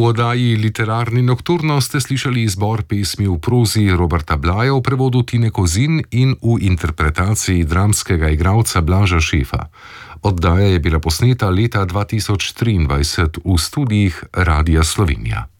oddaji Literarni nokturno ste slišali izbor pesmi v prozi Roberta Blaja v prevodu Tine Kozin in v interpretaciji dramskega igralca Blaža Šefa. Oddaja je bila posneta leta 2023 v studijih Radia Slovenija.